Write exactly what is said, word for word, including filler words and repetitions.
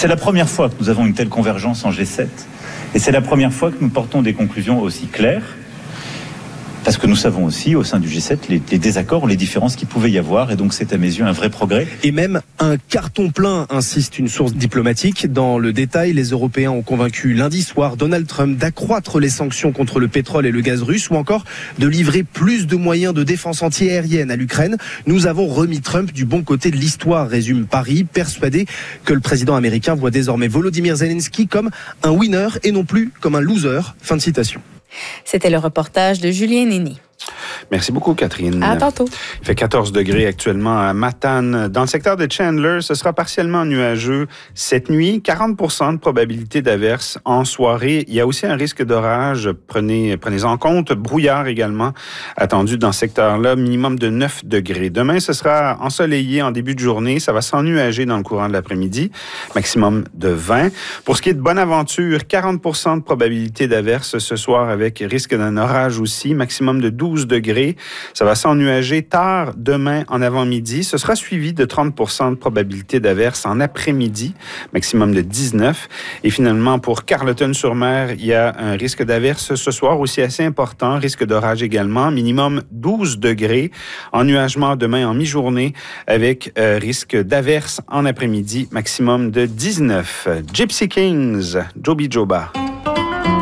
C'est la première fois que nous avons une telle convergence en G sept. Et c'est la première fois que nous portons des conclusions aussi claires. Parce que nous savons aussi, au sein du G sept, les, les désaccords, les différences qu'il pouvait y avoir. Et donc, c'est à mes yeux un vrai progrès. Et même un carton plein, insiste une source diplomatique. Dans le détail, les Européens ont convaincu lundi soir Donald Trump d'accroître les sanctions contre le pétrole et le gaz russe ou encore de livrer plus de moyens de défense antiaérienne à l'Ukraine. Nous avons remis Trump du bon côté de l'histoire, résume Paris, persuadé que le président américain voit désormais Volodymyr Zelensky comme un winner et non plus comme un loser. Fin de citation. C'était le reportage de Julien Néni. Merci beaucoup, Catherine. À tantôt. Il fait quatorze degrés actuellement à Matane. Dans le secteur de Chandler, ce sera partiellement nuageux cette nuit. quarante pour cent de probabilité d'averse en soirée. Il y a aussi un risque d'orage. Prenez, prenez en compte. Brouillard également attendu dans ce secteur-là. Minimum de neuf degrés. Demain, ce sera ensoleillé en début de journée. Ça va s'ennuager dans le courant de l'après-midi. Maximum de vingt. Pour ce qui est de Bonaventure, quarante pour cent de probabilité d'averse ce soir avec risque d'un orage aussi. Maximum de douze degrés. Ça va s'ennuager tard demain en avant-midi. Ce sera suivi de trente pour cent de probabilité d'averse en après-midi, maximum de dix-neuf. Et finalement, pour Carleton-sur-Mer, il y a un risque d'averse ce soir aussi assez important, risque d'orage également, minimum douze degrés. Ennuagement demain en mi-journée avec euh, risque d'averse en après-midi, maximum de dix-neuf. Gypsy Kings, Joby Joba.